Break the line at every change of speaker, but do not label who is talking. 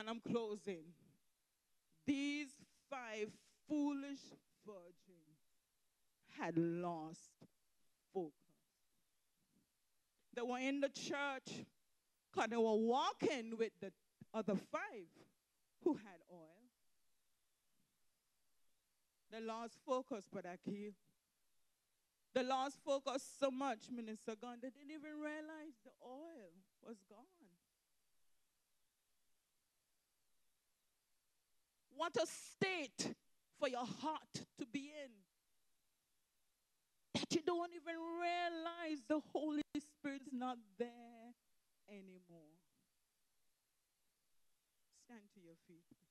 and I'm closing. These 5 foolish virgins had lost focus. They were in the church because they were walking with the other 5 who had oil. They lost focus, but Keith. They lost focus so much, Minister Gunn, they didn't even realize the oil was gone. What a state for your heart to be in. That you don't even realize the Holy Spirit is not there anymore. Stand to your feet.